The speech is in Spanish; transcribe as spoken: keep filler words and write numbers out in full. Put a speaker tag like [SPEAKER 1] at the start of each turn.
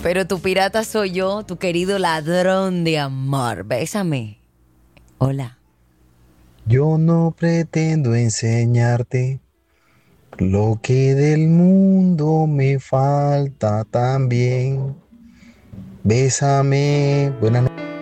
[SPEAKER 1] Pero tu pirata soy yo, tu querido ladrón de amor. Bésame. Hola.
[SPEAKER 2] Yo no pretendo enseñarte lo que del mundo me falta también. Bésame. Buenas noches.